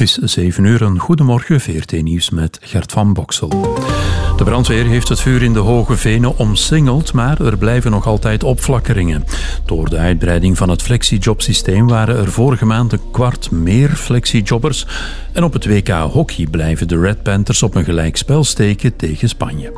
is 7 uur, een goedemorgen, VRT-nieuws met Gert van Boksel. De brandweer heeft het vuur in de Hoge Venen omsingeld, maar er blijven nog altijd opflakkeringen. Door de uitbreiding van het flexijobsysteem waren er vorige maand 1/4 meer flexijobbers. En op het WK hockey blijven de Red Panthers op een gelijkspel steken tegen Spanje.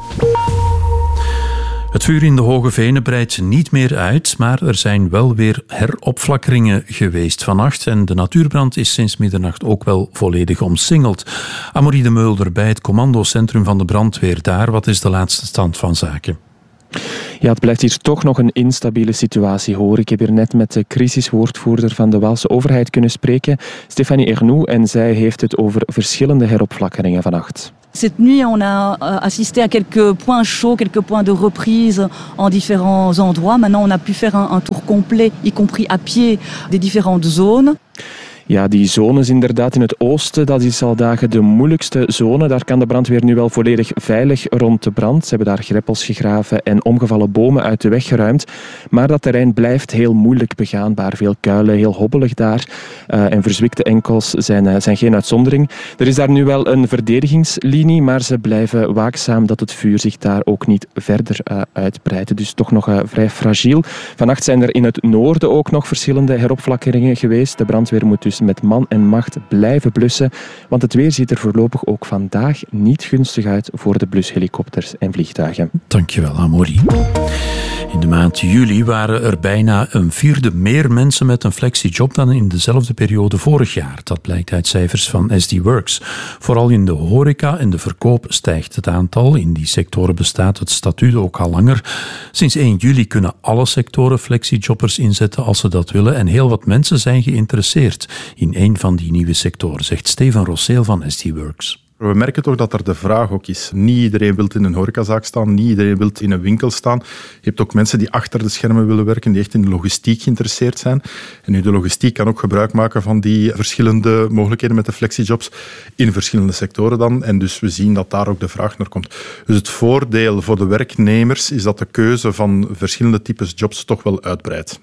Het vuur in de Hoge Venen breidt niet meer uit, maar er zijn wel weer heropflakkeringen geweest vannacht en de natuurbrand is sinds middernacht ook wel volledig omsingeld. Amorie de Mulder bij het commandocentrum van de brandweer daar. Wat is de laatste stand van zaken? Ja, het blijft hier toch nog een instabiele situatie, hoor. Ik heb hier net met de crisiswoordvoerder van de Waalse overheid kunnen spreken, Stéphanie Ernoux, en zij heeft het over verschillende heropflakkeringen vannacht. Cette nuit, on a assisté à quelques points chauds, quelques points de reprise en différents endroits. Maintenant, on a pu faire un tour complet, y compris à pied, des différentes zones. Ja, die zones inderdaad in het oosten, dat is al dagen de moeilijkste zone. Daar kan de brandweer nu wel volledig veilig rond de brand. Ze hebben daar greppels gegraven en omgevallen bomen uit de weg geruimd. Maar dat terrein blijft heel moeilijk begaanbaar. Veel kuilen, heel hobbelig daar. En verzwikte enkels zijn geen uitzondering. Er is daar nu wel een verdedigingslinie, maar ze blijven waakzaam dat het vuur zich daar ook niet verder uitbreidt. Dus toch nog vrij fragiel. Vannacht zijn er in het noorden ook nog verschillende heropflakkeringen geweest. De brandweer moet dus met man en macht blijven blussen, want het weer ziet er voorlopig ook vandaag niet gunstig uit voor de blushelikopters en vliegtuigen. Dankjewel, Amorie. In de maand juli waren er bijna 1/4 meer mensen met een flexijob dan in dezelfde periode vorig jaar. Dat blijkt uit cijfers van SD Works. Vooral in de horeca en de verkoop stijgt het aantal. In die sectoren bestaat het statuut ook al langer. Sinds 1 juli kunnen alle sectoren flexijobbers inzetten als ze dat willen en heel wat mensen zijn geïnteresseerd in een van die nieuwe sectoren, zegt Steven Rosseel van SD Works. We merken toch dat er de vraag ook is. Niet iedereen wil in een horecazaak staan, niet iedereen wil in een winkel staan. Je hebt ook mensen die achter de schermen willen werken, die echt in de logistiek geïnteresseerd zijn. En nu, de logistiek kan ook gebruik maken van die verschillende mogelijkheden met de flexijobs in verschillende sectoren dan. En dus we zien dat daar ook de vraag naar komt. Dus het voordeel voor de werknemers is dat de keuze van verschillende types jobs toch wel uitbreidt.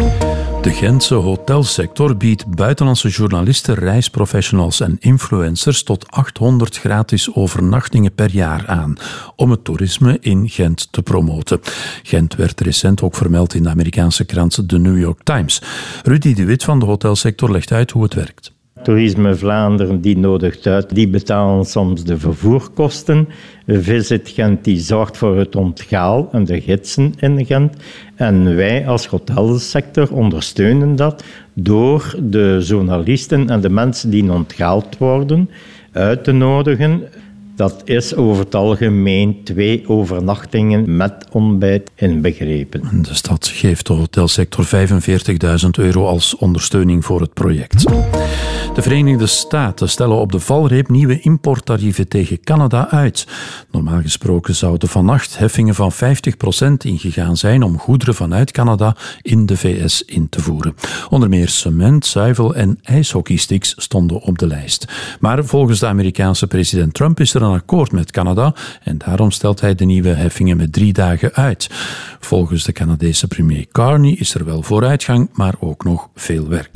De Gentse hotelsector biedt buitenlandse journalisten, reisprofessionals en influencers tot 800 gratis overnachtingen per jaar aan om het toerisme in Gent te promoten. Gent werd recent ook vermeld in de Amerikaanse krant The New York Times. Rudy de Wit van de hotelsector legt uit hoe het werkt. Toerisme Vlaanderen die nodigt uit, die betalen soms de vervoerkosten. Visit Gent die zorgt voor het onthaal en de gidsen in Gent. En wij als hotelsector ondersteunen dat door de journalisten en de mensen die onthaald worden uit te nodigen. Dat is over het algemeen 2 overnachtingen met ontbijt inbegrepen. De stad geeft de hotelsector €45.000 als ondersteuning voor het project. De Verenigde Staten stellen op de valreep nieuwe importtarieven tegen Canada uit. Normaal gesproken zouden vannacht heffingen van 50% ingegaan zijn om goederen vanuit Canada in de VS in te voeren. Onder meer cement, zuivel en ijshockeysticks stonden op de lijst. Maar volgens de Amerikaanse president Trump is er een akkoord met Canada en daarom stelt hij de nieuwe heffingen met 3 dagen uit. Volgens de Canadese premier Carney is er wel vooruitgang, maar ook nog veel werk.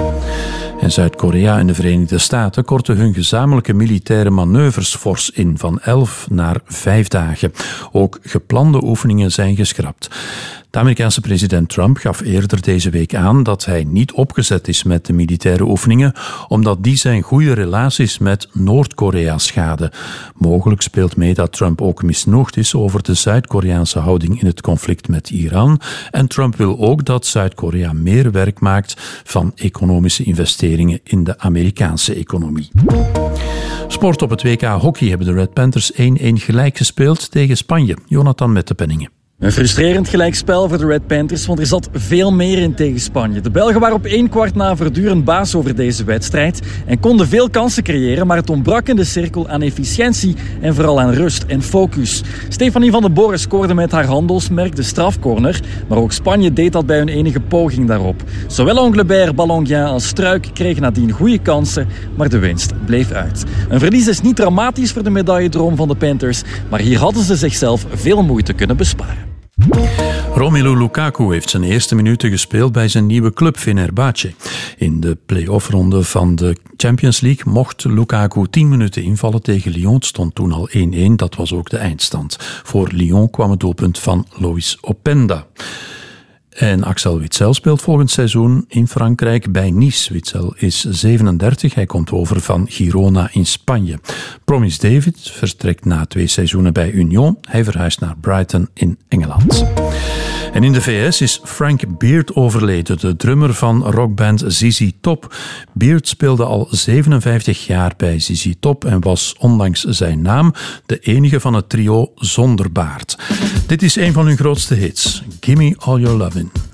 En Zuid-Korea en de Verenigde Staten korten hun gezamenlijke militaire manoeuvres fors in, van 11 naar 5 dagen. Ook geplande oefeningen zijn geschrapt. De Amerikaanse president Trump gaf eerder deze week aan dat hij niet opgezet is met de militaire oefeningen, omdat die zijn goede relaties met Noord-Korea schaden. Mogelijk speelt mee dat Trump ook misnoegd is over de Zuid-Koreaanse houding in het conflict met Iran. En Trump wil ook dat Zuid-Korea meer werk maakt van economische investeringen in de Amerikaanse economie. Sport op het WK hockey hebben de Red Panthers 1-1 gelijk gespeeld tegen Spanje. Jonathan met de penningen. Een frustrerend gelijkspel voor de Red Panthers, want er zat veel meer in tegen Spanje. De Belgen waren op 1/4 na voortdurend baas over deze wedstrijd en konden veel kansen creëren, maar het ontbrak in de cirkel aan efficiëntie en vooral aan rust en focus. Stefanie van den Borre scoorde met haar handelsmerk de strafcorner, maar ook Spanje deed dat bij hun enige poging daarop. Zowel Anglebert, Ballonguin als Struik kregen nadien goede kansen, maar de winst bleef uit. Een verlies is niet dramatisch voor de medailledroom van de Panthers, maar hier hadden ze zichzelf veel moeite kunnen besparen. Romelu Lukaku heeft zijn eerste minuten gespeeld bij zijn nieuwe club Fenerbahce. In de play-off-ronde van de Champions League mocht Lukaku 10 minuten invallen tegen Lyon. Het stond toen al 1-1, dat was ook de eindstand. Voor Lyon kwam het doelpunt van Loïs Openda. En Axel Witsel speelt volgend seizoen in Frankrijk bij Nice. Witsel is 37, hij komt over van Girona in Spanje. Promise David vertrekt na 2 seizoenen bij Union. Hij verhuist naar Brighton in Engeland. En in de VS is Frank Beard overleden, de drummer van rockband ZZ Top. Beard speelde al 57 jaar bij ZZ Top en was ondanks zijn naam de enige van het trio zonder baard. Dit is een van hun grootste hits, Gimme All Your Lovin'.